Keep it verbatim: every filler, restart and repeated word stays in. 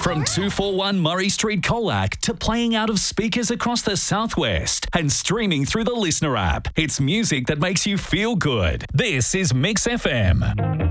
From two forty-one Murray Street, Colac to playing out of speakers across the southwest and streaming through the Listener app. It's music that makes you feel good. This is Mix F M.